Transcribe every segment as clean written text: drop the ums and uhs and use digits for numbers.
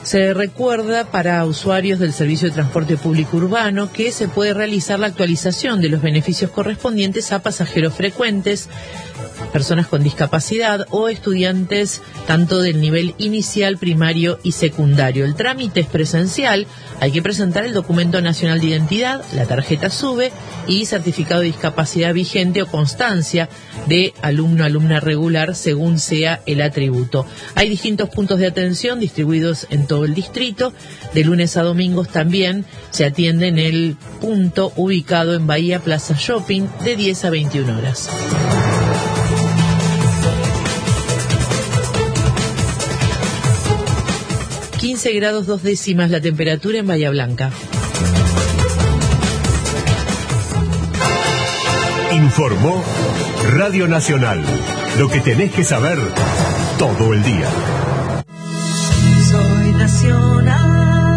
Se recuerda para usuarios del Servicio de Transporte Público Urbano que se puede realizar la actualización de los beneficios correspondientes a pasajeros frecuentes, personas con discapacidad o estudiantes tanto del nivel inicial, primario y secundario. El trámite es presencial, hay que presentar el documento nacional de identidad, la tarjeta SUBE y certificado de discapacidad vigente o constancia de alumna regular según sea el atributo. Hay distintos puntos de atención distribuidos en todo el distrito. De lunes a domingos también se atiende en el punto ubicado en Bahía Plaza Shopping de 10 a 21 horas. grados 2 décimas la temperatura en Bahía Blanca. Informó Radio Nacional. Lo que tenés que saber todo el día. Soy Nacional.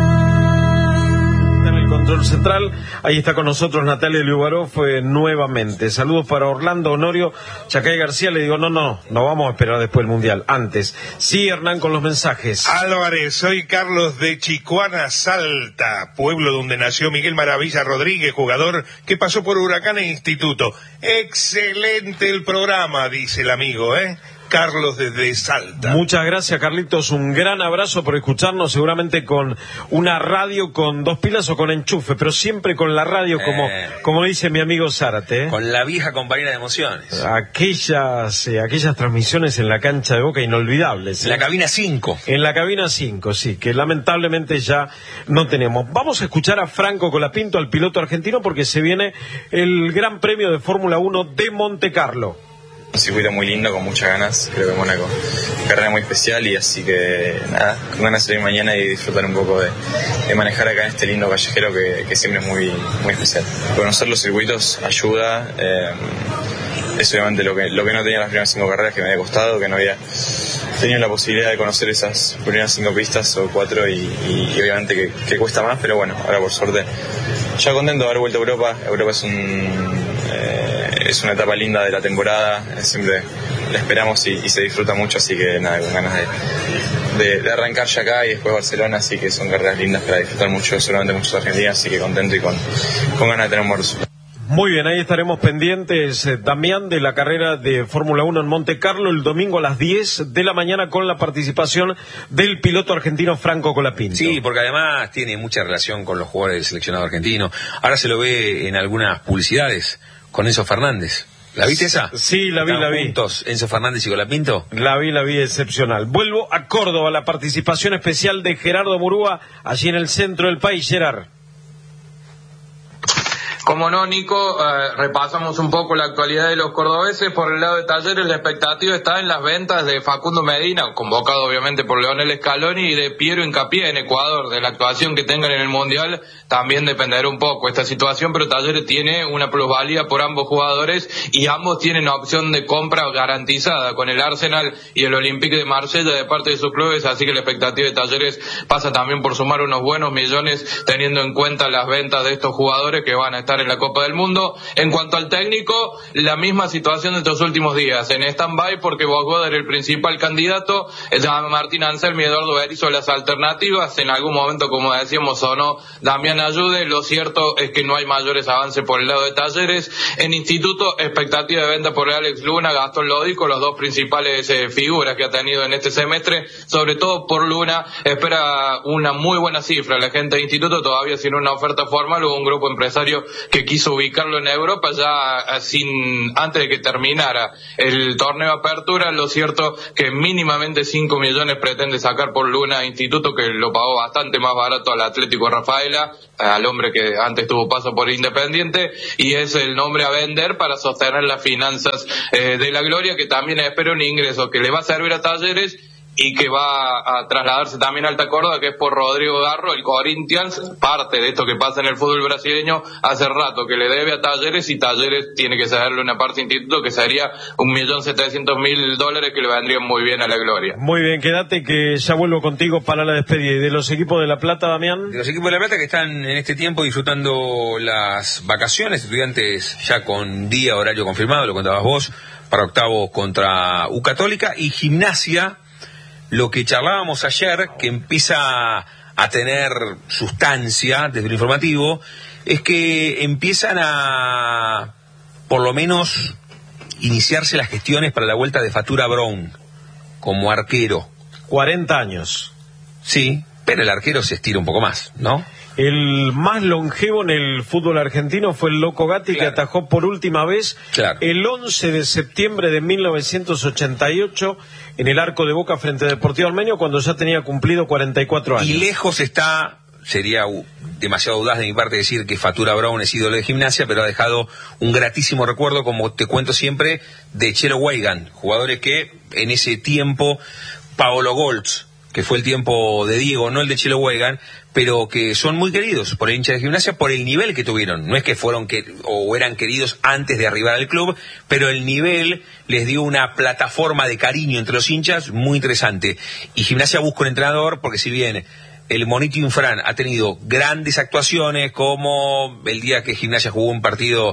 En el control central, ahí está con nosotros Natalia Liubarov nuevamente. Saludos para Orlando Honorio, Chacay García. Le digo, no vamos a esperar después del Mundial, antes. Sí, Hernán, con los mensajes. Álvarez, soy Carlos de Chicuana, Salta, pueblo donde nació Miguel Maravilla Rodríguez, jugador que pasó por Huracán e Instituto. Excelente el programa, dice el amigo, Carlos desde Salta. Muchas gracias, Carlitos, un gran abrazo por escucharnos, seguramente con una radio con 2 pilas o con enchufe, pero siempre con la radio, como dice mi amigo Zárate. Con la vieja compañera de emociones. Aquellas transmisiones en la cancha de Boca inolvidables. En la cabina 5. En la cabina 5, sí, que lamentablemente ya no tenemos. Vamos a escuchar a Franco Colapinto, al piloto argentino, porque se viene el Gran Premio de Fórmula 1 de Monte Carlo. Un circuito muy lindo, con muchas ganas, creo que Mónaco, carrera muy especial, y así que nada, con ganas de salir mañana y disfrutar un poco de manejar acá en este lindo callejero que siempre es muy, muy especial. Conocer los circuitos ayuda, es obviamente lo que no tenía las primeras 5 carreras, que me había costado, que no había tenido la posibilidad de conocer esas primeras 5 pistas o 4 y obviamente que cuesta más, pero bueno, ahora por suerte ya contento de haber vuelto a Europa. Europa es una etapa linda de la temporada, siempre la esperamos y se disfruta mucho, así que nada, con ganas de arrancar ya acá y después Barcelona, así que son carreras lindas para disfrutar mucho, seguramente muchos argentinos, así que contento y con ganas de tener un buen resultado. Muy bien, ahí estaremos pendientes, Damián, de la carrera de Fórmula 1 en Monte Carlo el domingo a las 10 de la mañana con la participación del piloto argentino Franco Colapinto. Sí, porque además tiene mucha relación con los jugadores del seleccionado argentino. Ahora se lo ve en algunas publicidades con Enzo Fernández. ¿La viste esa? Sí, la vi. Juntos, Enzo Fernández y Colapinto. La vi, excepcional. Vuelvo a Córdoba, la participación especial de Gerardo Murúa, allí en el centro del país. Gerard. Como no, Nico, repasamos un poco la actualidad de los cordobeses. Por el lado de Talleres, la expectativa está en las ventas de Facundo Medina, convocado obviamente por Leonel Scaloni, y de Piero Hincapié en Ecuador. De la actuación que tengan en el Mundial también dependerá un poco esta situación, pero Talleres tiene una plusvalía por ambos jugadores y ambos tienen opción de compra garantizada con el Arsenal y el Olympique de Marsella de parte de sus clubes, así que la expectativa de Talleres pasa también por sumar unos buenos millones teniendo en cuenta las ventas de estos jugadores que van a estar en la Copa del Mundo. En cuanto al técnico, la misma situación de estos últimos días, en stand-by porque Bogoda era el principal candidato, Martín Anselmi y Eduardo Berizzo las alternativas, en algún momento, como decíamos, sonó Damián Ayude. Lo cierto es que no hay mayores avances por el lado de Talleres. En Instituto, expectativa de venta por Alex Luna, Gastón Lodico, los dos principales figuras que ha tenido en este semestre, sobre todo por Luna, espera una muy buena cifra. La gente de Instituto todavía sin una oferta formal, hubo un grupo empresario que quiso ubicarlo en Europa ya antes de que terminara el torneo de apertura. Lo cierto que mínimamente 5 millones pretende sacar por Luna Instituto, que lo pagó bastante más barato al Atlético Rafaela, al hombre que antes tuvo paso por Independiente, y es el nombre a vender para sostener las finanzas de la Gloria, que también espera un ingreso que le va a servir a Talleres y que va a trasladarse también a Alta Córdoba, que es por Rodrigo Garro, el Corinthians. Parte de esto que pasa en el fútbol brasileño hace rato que le debe a Talleres, y Talleres tiene que cederle una parte a Instituto, que sería $1.700.000 que le vendrían muy bien a la Gloria. Muy bien, quédate que ya vuelvo contigo para la despedida. ¿Y de los equipos de La Plata, Damián? De los equipos de La Plata que están en este tiempo disfrutando las vacaciones, estudiantes ya con día, horario confirmado, lo contabas vos, para octavos contra U Católica, y Gimnasia lo que charlábamos ayer, que empieza a tener sustancia desde lo informativo, es que empiezan a, por lo menos, iniciarse las gestiones para la vuelta de Fatura Brown como arquero. 40 años. Sí, pero el arquero se estira un poco más, ¿no? El más longevo en el fútbol argentino fue el Loco Gatti, claro, que atajó por última vez el 11 de septiembre de 1988 en el arco de Boca frente a Deportivo Armenio, cuando ya tenía cumplido 44 años. Y lejos está, sería demasiado audaz de mi parte decir que Fatura Brown es ídolo de Gimnasia, pero ha dejado un gratísimo recuerdo, como te cuento siempre, de Chelo Weigand, jugadores que en ese tiempo, Paolo Goltz, que fue el tiempo de Diego, no el de Chelo Weigand, pero que son muy queridos por el hincha de Gimnasia por el nivel que tuvieron. No es que fueron o eran queridos antes de arribar al club, pero el nivel les dio una plataforma de cariño entre los hinchas muy interesante. Y Gimnasia busca un entrenador, porque si bien el Monito Infran ha tenido grandes actuaciones, como el día que Gimnasia jugó un partido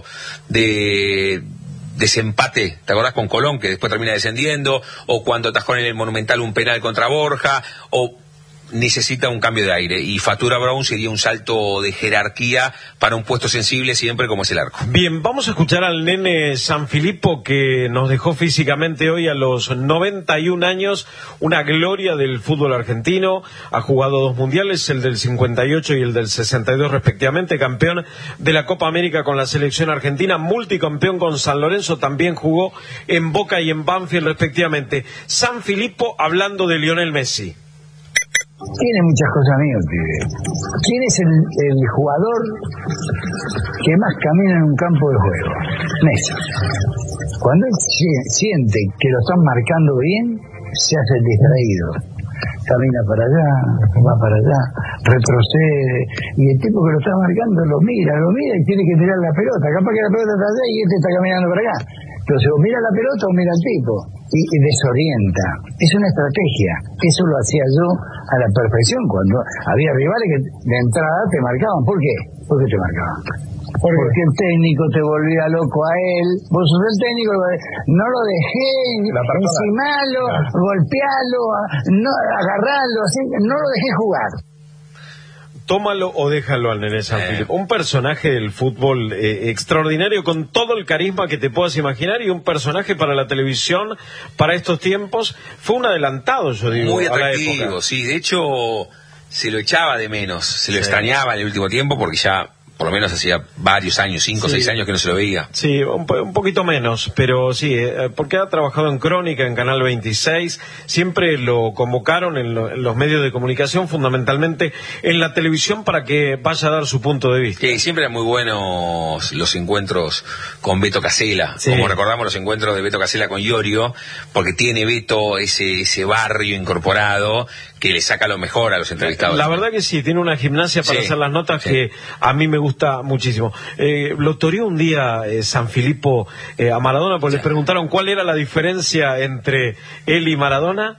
de desempate, ¿te acordás? Con Colón, que después termina descendiendo, o cuando atajó en el Monumental un penal contra Borja, o necesita un cambio de aire, y Fatura Brown sería un salto de jerarquía para un puesto sensible siempre como es el arco. Bien, vamos a escuchar al nene Sanfilippo, que nos dejó físicamente hoy a los 91 años, una gloria del fútbol argentino. Ha jugado 2 mundiales, el del 58 y el del 62 respectivamente, campeón de la Copa América con la selección argentina, multicampeón con San Lorenzo, también jugó en Boca y en Banfield respectivamente. Sanfilippo hablando de Lionel Messi. Tiene muchas cosas mías, pibe. ¿Quién es el jugador que más camina en un campo de juego? Messi. Cuando él siente que lo están marcando bien, se hace el distraído. Camina para allá, va para allá, retrocede, y el tipo que lo está marcando lo mira y tiene que tirar la pelota. Capaz que la pelota está allá y este está caminando para acá. Entonces, o mira la pelota o mira al tipo, y desorienta. Es una estrategia. Eso lo hacía yo a la perfección, cuando había rivales que de entrada te marcaban. ¿Por qué? ¿Por qué te marcaban? Porque el técnico te volvía loco a él. Vos sos el técnico, no lo dejé, encimalo, golpealo, no, agarralo, así, no lo dejé jugar. Tómalo o déjalo al nene Sanfilippo. Un personaje del fútbol extraordinario, con todo el carisma que te puedas imaginar, y un personaje para la televisión, para estos tiempos. Fue un adelantado, yo digo, muy a la época. atractivo, sí. De hecho, se lo echaba de menos, se lo extrañaba en el último tiempo, porque ya por lo menos hacía varios años, 5 o 6 años que no se lo veía. Sí, un poquito menos, pero sí, porque ha trabajado en Crónica, en Canal 26, siempre lo convocaron en los medios de comunicación, fundamentalmente en la televisión, para que vaya a dar su punto de vista. Sí, siempre eran muy buenos los encuentros con Beto Casella, como recordamos los encuentros de Beto Casella con Iorio, porque tiene Beto ese barrio incorporado que le saca lo mejor a los entrevistados. La verdad que sí, tiene una gimnasia para hacer las notas que a mí me gusta muchísimo. Lo toreó un día Sanfilippo a Maradona, pues les preguntaron cuál era la diferencia entre él y Maradona,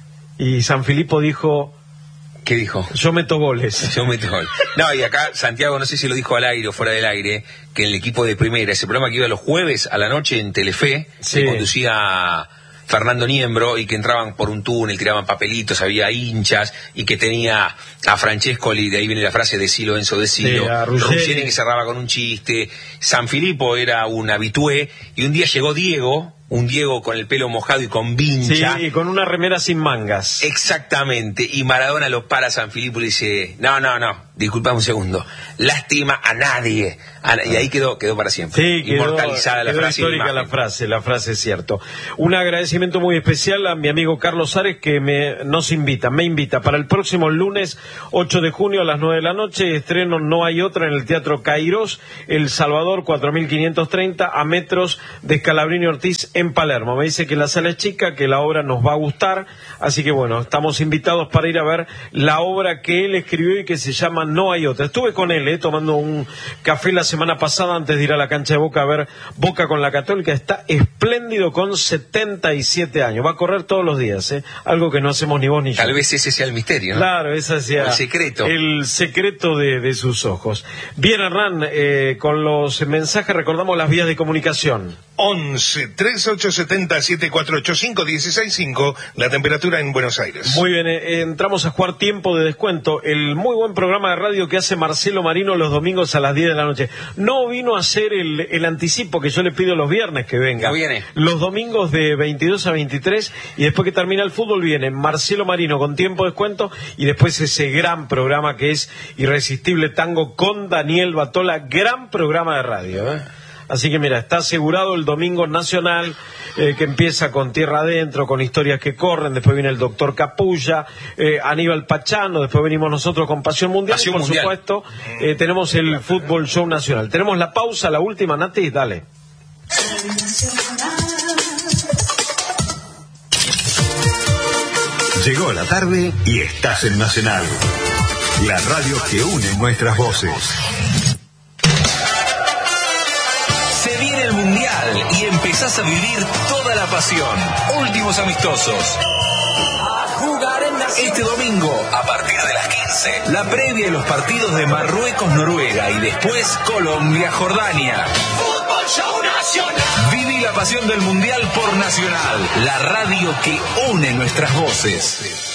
y Sanfilippo dijo... ¿Qué dijo? Yo meto goles. Yo meto goles. No, y acá Santiago, no sé si lo dijo al aire o fuera del aire, que en el equipo de primera, ese programa que iba los jueves a la noche en Telefe, que conducía Fernando Niembro, y que entraban por un túnel, tiraban papelitos, había hinchas, y que tenía a Francescoli, de ahí viene la frase decilo Enzo, decilo, Ruggeri, que cerraba con un chiste, Sanfilippo era un habitué, y un día llegó Diego con el pelo mojado y con vincha. Sí, y con una remera sin mangas. Exactamente, y Maradona lo para a Sanfilippo y le dice, no, disculpame un segundo, lástima a nadie. Y ahí quedó para siempre. Sí, inmortalizada la frase. Histórica la frase es cierto. Un agradecimiento muy especial a mi amigo Carlos Ares, que me invita para el próximo lunes 8 de junio a las 9 de la noche, estreno No hay otra en el Teatro Cairós, El Salvador, 4530, a metros de Scalabrini Ortiz en Palermo. Me dice que la sala es chica, que la obra nos va a gustar, así que bueno, estamos invitados para ir a ver la obra que él escribió y que se llama No hay otra. Estuve con él tomando un café la semana pasada antes de ir a la cancha de Boca a ver Boca con la Católica. Está espléndido con 77 años. Va a correr todos los días, algo que no hacemos ni vos ni yo. Tal vez ese sea el misterio, ¿no? Claro, ese sea el secreto. El secreto de sus ojos. Bien, Hernán, con los mensajes recordamos las vías de comunicación. 11-3870-7485, 16.5, la temperatura en Buenos Aires. Muy bien, entramos a jugar tiempo de descuento. El muy buen programa de radio que hace Marcelo Marino los domingos a las 10 de la noche. No vino a hacer el anticipo que yo le pido los viernes que venga. No viene. Los domingos de 22 a 23 y después que termina el fútbol viene Marcelo Marino con tiempo de descuento y después ese gran programa que es Irresistible Tango con Daniel Batola. Gran programa de radio, ¿eh? Así que mira, está asegurado el domingo nacional, que empieza con Tierra Adentro, con Historias que Corren, después viene el Doctor Capulla, Aníbal Pachano, después venimos nosotros con Pasión Mundial, y por supuesto tenemos el Fútbol Show Nacional. Tenemos la pausa, la última, Nati, dale. Llegó la tarde y estás en Nacional, la radio que une nuestras voces. Se viene el Mundial y empezás a vivir toda la pasión. Últimos amistosos. Este domingo, a partir de las 15, la previa de los partidos de Marruecos-Noruega y después Colombia-Jordania. Fútbol Show Nacional. Viví la pasión del Mundial por Nacional, la radio que une nuestras voces.